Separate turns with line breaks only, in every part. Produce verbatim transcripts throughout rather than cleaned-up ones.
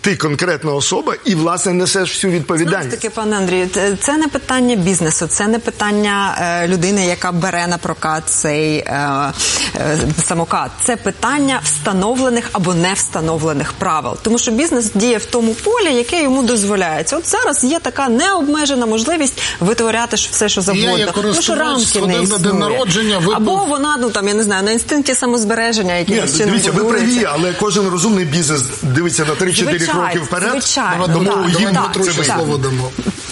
ти конкретна особа і, власне, несеш всю відповідальність.
Таки, пане Андрію, це не питання бізнесу, це не питання е, людини, яка бере на прокат цей е, е, самокат. Це питання встановлених або не встановлених правил. Тому що бізнес діє в тому полі, яке йому дозволяється. От зараз є така необмежена можливість витворяти все, що завгодно. Тому що рамки не існує. Або вона, ну там, я не знаю, на інстинкті самозбереження, який чином
дивіться, ви праві, але кожен розумний бізнес дивиться на три-чотири кроки вперед.
Звичайно,
тому
так,
їм
так,
це
так,
слово дамо.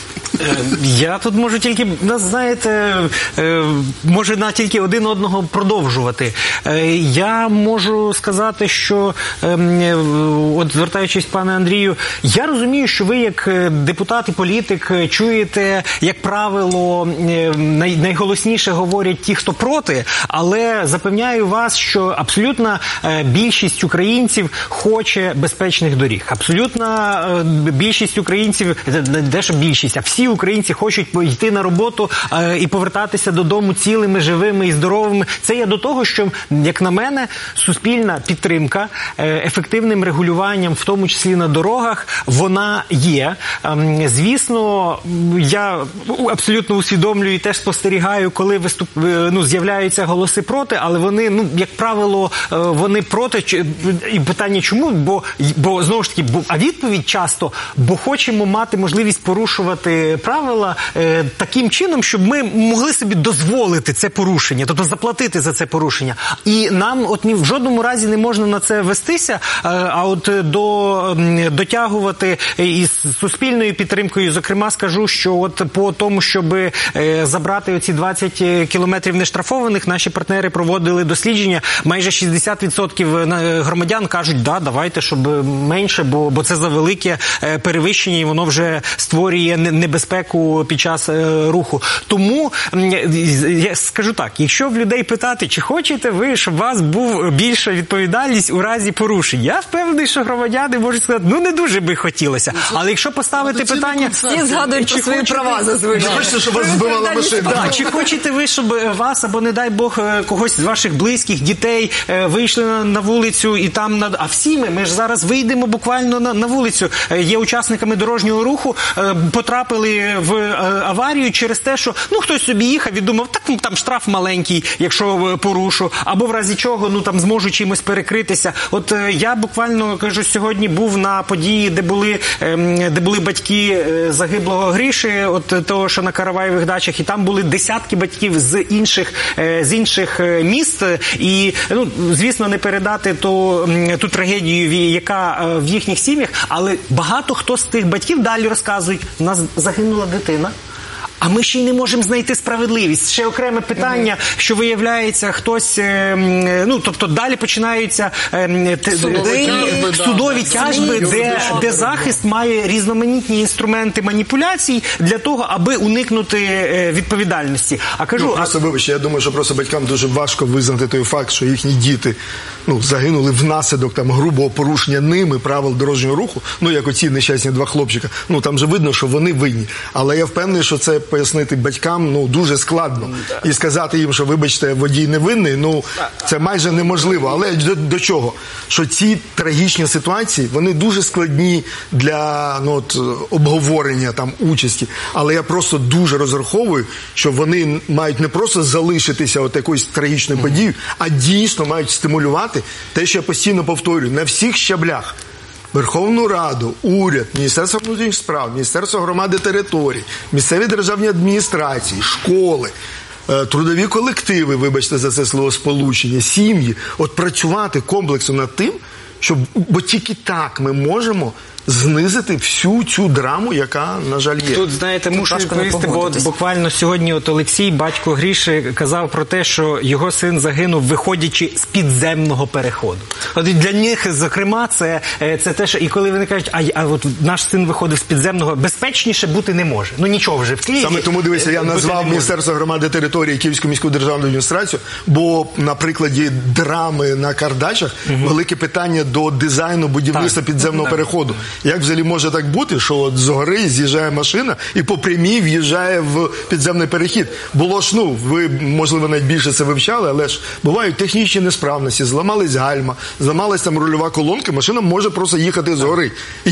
Я тут можу тільки, знаєте, може на тільки один одного продовжувати. Я можу сказати, що, от звертаючись, пане Андрію, я розумію, що ви як депутат і політик чуєте, як правило, найголосніше говорять ті, хто проти, але запевняю вас, що абсолютна більшість українців хоче безпечних доріг. Абсолютна більшість українців, де що більшість, а всі українці хочуть йти на роботу е, і повертатися додому цілими, живими і здоровими. Це є до того, що, як на мене, суспільна підтримка е, ефективним регулюванням, в тому числі на дорогах, вона є. Е, звісно, я абсолютно усвідомлюю і теж спостерігаю, коли виступ, е, ну, з'являються голоси проти, але вони, ну, як правило, е, вони проти. І питання чому? Бо, бо знову ж таки, бо, а відповідь часто, бо хочемо мати можливість порушувати правила е, таким чином, щоб ми могли собі дозволити це порушення, тобто заплатити за це порушення. І нам от ні в жодному разі не можна на це вестися, е, а от до, дотягувати із суспільною підтримкою. Зокрема, скажу, що от по тому, щоб е, забрати оці двадцять кілометрів нештрафованих, наші партнери проводили дослідження, майже шістдесят відсотків громадян кажуть, да, давайте, щоб менше, бо, бо це завелике е, перевищення, і воно вже створює небезпеку під час е, руху. Тому, я скажу так, якщо в людей питати, чи хочете ви, щоб у вас був більша відповідальність у разі порушень, я впевнений, що громадяни можуть сказати, ну не дуже би хотілося. Але якщо поставити питання...
Всі згадують про свої права зазвичай.
Не хочете, щоб вас збивала машина.
Да, чи хочете ви, щоб вас, або не дай Бог, когось з ваших близьких, дітей, вийшли на, на вулицю і там... На... А всі ми, ми ж зараз вийдемо буквально на, на вулицю. Є учасниками дорожнього руху, потрапили в аварію через те, що ну хтось собі їхав і думав, так ну, там штраф маленький, якщо порушу, або в разі чого, ну там зможу чимось перекритися. От е, я буквально, кажу, сьогодні був на події, де були, е, де були батьки е, загиблого Гриші, от того, що на Караваєвих дачах, і там були десятки батьків з інших, е, з інших міст, і, ну, звісно, не передати ту, ту трагедію, яка в їхніх сім'ях, але багато хто з тих батьків далі розказують, у нас загинула дитина, а ми ще й не можемо знайти справедливість. Ще окреме питання, mm-hmm. що виявляється хтось, е, ну, тобто далі починаються е, те, судові, е, судові да, тяжби, да, де, де захист має різноманітні інструменти маніпуляцій для того, аби уникнути е, відповідальності. А кажу,
ну, просто, вибачте, я думаю, що просто батькам дуже важко визнати той факт, що їхні діти ну, загинули внаслідок там грубого порушення ними правил дорожнього руху, ну, як оці нещасні два хлопчика. Ну, там же видно, що вони винні. Але я впевнений, що це пояснити батькам, ну, дуже складно. І сказати їм, що, вибачте, водій не винний, ну, це майже неможливо. Але до, до чого? Що ці трагічні ситуації, вони дуже складні для, ну, от, обговорення, там, участі. Але я просто дуже розраховую, що вони мають не просто залишитися от якоюсь трагічною подією, а дійсно мають стимулювати те, що я постійно повторюю, на всіх щаблях. Верховну Раду, уряд, Міністерство внутрішніх справ, Міністерство громади територій, місцеві державні адміністрації, школи, трудові колективи, вибачте за це словосполучення, сім'ї, от працювати комплексно над тим, щоб, бо тільки так ми можемо знизити всю цю драму, яка, на жаль, є.
Тут, знаєте,
Тут
мушу відповісти, бо от буквально сьогодні от Олексій, батько Гріші, казав про те, що його син загинув, виходячи з підземного переходу. От для них, зокрема, це, це те, що... І коли вони кажуть, а, а от наш син виходив з підземного, безпечніше бути не може. Ну нічого вже в Києві.
Саме тому, дивися, я назвав Міністерство громади території, Київську міську державну адміністрацію, бо на прикладі драми на Кардачах угу. велике питання до дизайну будівництва так. підземного так. переходу. Як взагалі може так бути, що от з гори з'їжджає машина і по прямій в'їжджає в підземний перехід? Було ж, ну, ви, можливо, навіть більше це вивчали, але ж бувають технічні несправності, зламались гальма, зламалась там рульова колонка, машина може просто їхати з гори.